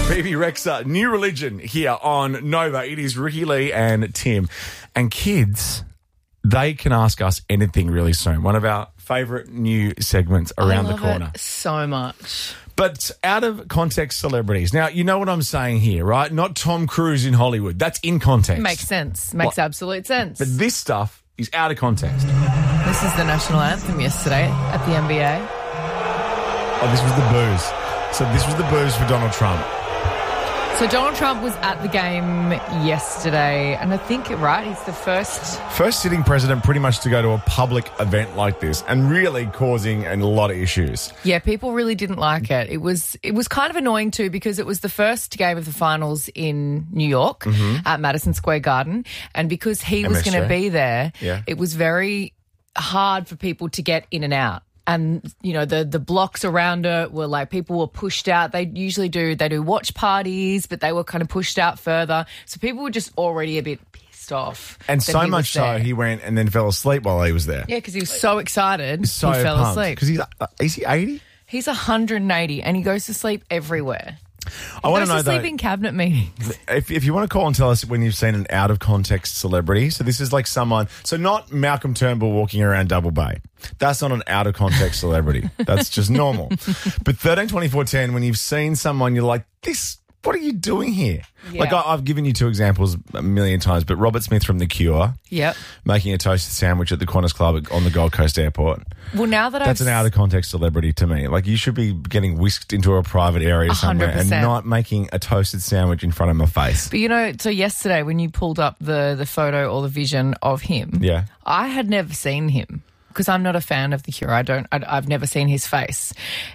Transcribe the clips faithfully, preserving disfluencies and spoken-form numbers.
Phoebe Rexa, New Religion here on Nova. It is Ricky Lee and Tim. And kids, they can ask us anything really soon. One of our favourite new segments around I love the corner. It so much. But out of context celebrities. Now, you know what I'm saying here, right? Not Tom Cruise in Hollywood. That's in context. Makes sense. Makes What? absolute sense. But this stuff is out of context. This is the national anthem yesterday at the N B A. Oh, this was the booze. So this was the booze for Donald Trump. So Donald Trump was at the game yesterday, and I think, right, he's the first... First sitting president pretty much to go to a public event like this and really causing a lot of issues. Yeah, people really didn't like it. It was it was kind of annoying too because it was the first game of the finals in New York Mm-hmm. at Madison Square Garden, and because he was M S G. going to be there, Yeah. it was very hard for people to get in and out. And, you know, the the blocks around it were like people were pushed out. They usually do, they do watch parties, but they were kind of pushed out further. So people were just already a bit pissed off. And that so he much was so there. he went and then fell asleep while he was there. Yeah, because he was so excited, So he fell pumped. asleep. Because he's, uh, is he eighty? He's one hundred eighty and he goes to sleep everywhere. I He want goes to know to though, sleep in cabinet meetings. if, if you want to call and tell us when you've seen an out of context celebrity. So this is like someone, so not Malcolm Turnbull walking around Double Bay. That's not an out of context celebrity. That's just normal. But thirteen twenty-four ten, when you've seen someone, you're like, this, what are you doing here? Yeah. Like I, I've given you two examples a million times, but Robert Smith from The Cure Yep. making a toasted sandwich at the Qantas Club on the Gold Coast Airport. Well, now that That's I've an out of context celebrity to me. Like you should be getting whisked into a private area somewhere one hundred percent. and not making a toasted sandwich in front of my face. But you know, so yesterday when you pulled up the the photo or the vision of him, Yeah. I had never seen him because I'm not a fan of The Cure. I don't. I, I've never seen his face.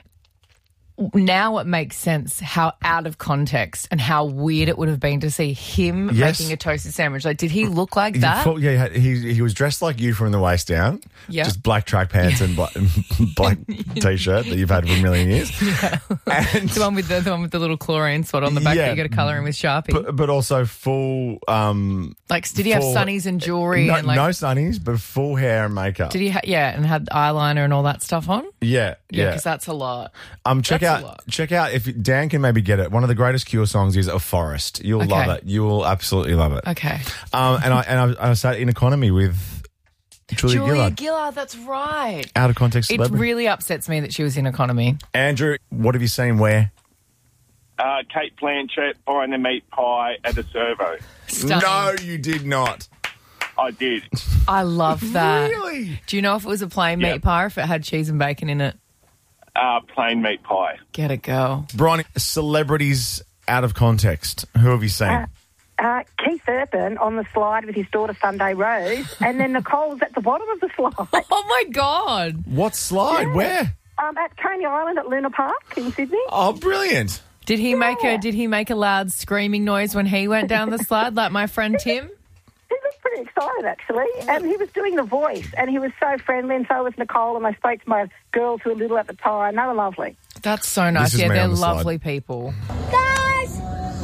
Now it makes sense how out of context and how weird it would have been to see him Yes. making a toasted sandwich. Like, did he look like He that? full- yeah, he he was dressed like you from the waist down. Yeah. Just black track pants and black, black t-shirt that you've had for a million years. And the one with the, the one with the little chlorine spot on the back Yeah. that you got to colour in with Sharpie. but, but also full um like, did he have full- sunnies and jewellery no, and like? no sunnies, but full hair and makeup. Did he? Ha- yeah, and had eyeliner and all that stuff on. Yeah, Yeah, yeah. because that's a lot. Um, check That's a out, lot. check out if Dan can maybe get it. One of the greatest Cure songs is "A Forest." You'll Okay. love it. You will absolutely love it. Okay. Um, and I and I, I sat in Economy with Julia, Julia Gillard. Gillard, that's right. Out of context It celebrity. really upsets me that she was in Economy. Andrew, what have you seen where? Uh, Kate Blanchett buying a meat pie at a servo. Stunning. No, you did not. I did. I love that. Really? Do you know if it was a plain Yeah. meat pie or if it had cheese and bacon in it? Uh, plain meat pie. Get it, go. Bronny, celebrities out of context. Who have you seen? Uh, uh, Keith Urban on the slide with his daughter Sunday Rose, and then Nicole's at the bottom of the slide. Oh, my God. What slide? Where? Um, at Coney Island at Luna Park in Sydney. Oh, brilliant. Did he make a Did he make a loud screaming noise when he went down the slide like my friend Tim? He was pretty excited, actually, and he was doing the voice, and he was so friendly, and so was Nicole, and I spoke to my girls who were little at the time. They were lovely. That's so nice. This is Yeah, me they're on the slide. lovely people. Guys!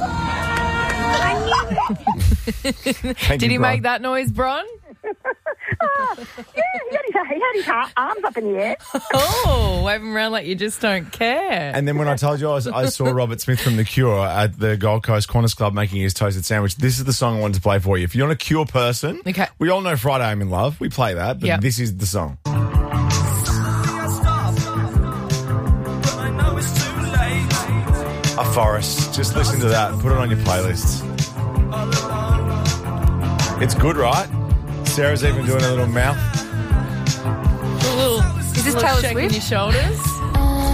Thank Did you, he Bron. make that noise, Bron? Yeah, he had his, he had his ha- arms up in the air. Oh, waving around like you just don't care. And then when I told you I, was, I saw Robert Smith from The Cure at the Gold Coast Qantas Club making his toasted sandwich, this is the song I wanted to play for you. If you're not a Cure person, Okay. we all know Friday I'm in Love. We play that, but Yep. this is the song. A Forest. Just listen to that. Put it on your playlists. It's good, right? Sarah's even doing a little mouth. Is this Taylor Swift? Your shoulders.